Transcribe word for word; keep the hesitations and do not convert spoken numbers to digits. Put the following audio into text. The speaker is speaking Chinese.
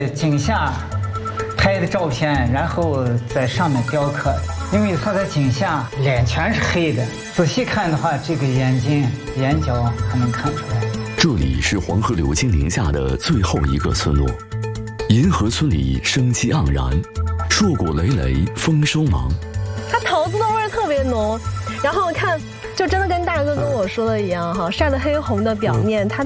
井下拍的照片，然后在上面雕刻，因为他在井下脸全是黑的，仔细看的话，这个眼睛、眼角还能看出来。 这里是黄河流经陵下的最后一个村落，银河村里生机盎然，硕果累累，丰收忙。 它桃子的味儿特别浓，然后看，就真的跟大哥跟我说的一样哈，晒得黑红的表面，它